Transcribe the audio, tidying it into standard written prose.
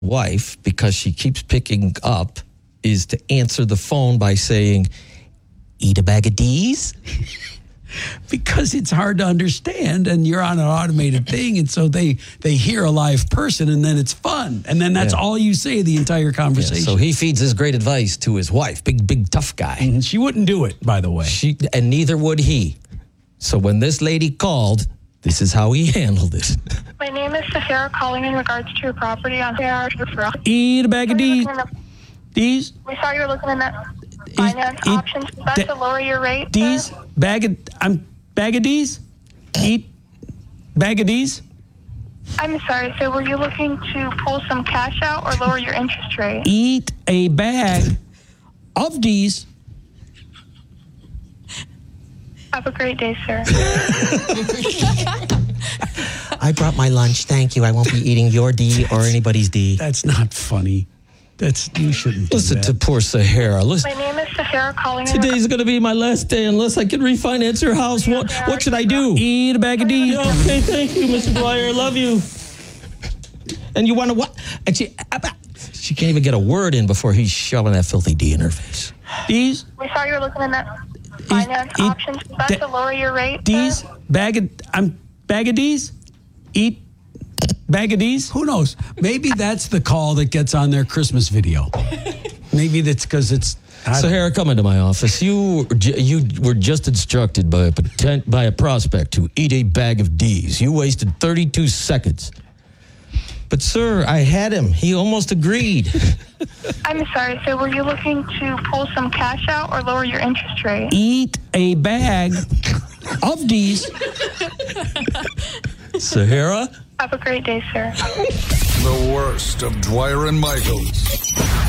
wife, because she keeps picking up, is to answer the phone by saying, "Eat a bag of D's?" Because it's hard to understand, and you're on an automated thing, and so they hear a live person, and then it's fun, and then that's all you say the entire conversation. Yeah, so he feeds his great advice to his wife, big tough guy. And she wouldn't do it, by the way. And neither would he. So when this lady called, this is how he handled it. My name is Sahara, calling in regards to your property on Sahara. Eat a bag of D's. D's. We saw you were looking in that finance options. Is that to lower your rate? D's. Bag of D's. Eat bag of D's. I'm sorry, so were you looking to pull some cash out or lower your interest rate? Eat a bag of D's. Have a great day, sir. I brought my lunch. Thank you. I won't be eating your D or anybody's D. That's not funny. You shouldn't do Listen that. to poor Sahara. Listen. My name is Sahara, calling in. Today's going to be my last day unless I can refinance your house. What should I do? Eat a bag of D's. Okay, thank you, Mr. Dwyer. I love you. And you want to what? And she can't even get a word in before he's shoving that filthy D in her face. D's. We saw you were looking in that finance options. Is that to lower your rate? D's. Bag of D's. Eat bag of D's. Who knows? Maybe that's the call that gets on their Christmas video. Maybe that's because it's. Sahara, come into my office. You were just instructed by a prospect to eat a bag of D's. You wasted 32 seconds. But, sir, I had him. He almost agreed. I'm sorry, so were you looking to pull some cash out or lower your interest rate? Eat a bag of D's. Sahara? Have a great day, sir. The worst of Dwyer and Michaels.